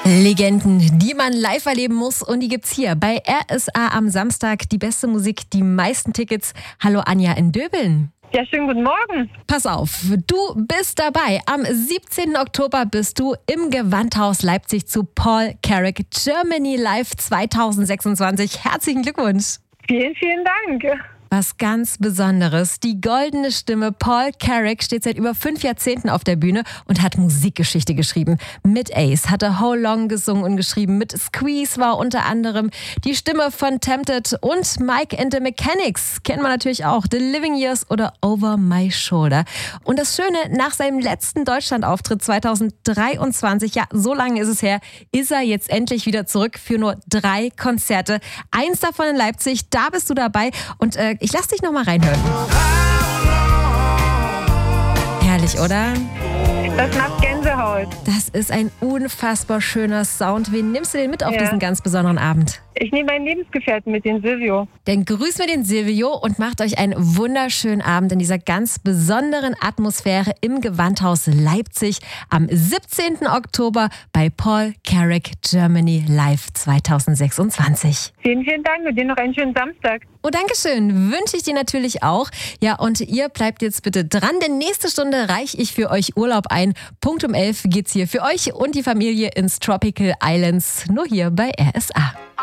Legenden, die man live erleben muss, und die gibt's hier bei RSA am Samstag. Die beste Musik, die meisten Tickets. Hallo Anja in Döbeln. Ja, schönen guten Morgen. Pass auf, du bist dabei. Am 17. Oktober bist du im Gewandhaus Leipzig zu Paul Carrack Germany Live 2026. Herzlichen Glückwunsch. Vielen, vielen Dank. Was ganz Besonderes. Die goldene Stimme Paul Carrack steht seit über 5 Jahrzehnten auf der Bühne und hat Musikgeschichte geschrieben. Mit Ace hat er How Long gesungen und geschrieben. Mit Squeeze war unter anderem die Stimme von Tempted, und Mike and the Mechanics kennt man natürlich auch. The Living Years oder Over My Shoulder. Und das Schöne, nach seinem letzten Deutschlandauftritt 2023, ja, so lange ist es her, ist er jetzt endlich wieder zurück für nur 3 Konzerte. 1 davon in Leipzig, da bist du dabei, und ich lass dich noch mal reinhören. Herrlich, oder? Das macht Gänsehaut. Das ist ein unfassbar schöner Sound. Wen nimmst du denn mit auf diesen ganz besonderen Abend? Ich nehme meinen Lebensgefährten mit, den Silvio. Dann grüßt mir den Silvio und macht euch einen wunderschönen Abend in dieser ganz besonderen Atmosphäre im Gewandhaus Leipzig am 17. Oktober bei Paul Carrack Germany Live 2026. Vielen, vielen Dank und dir noch einen schönen Samstag. Oh, Dankeschön. Wünsche ich dir natürlich auch. Ja, und ihr bleibt jetzt bitte dran, denn nächste Stunde reiche ich für euch Urlaub ein. Punkt um 11 geht's hier für euch und die Familie ins Tropical Islands, nur hier bei RSA.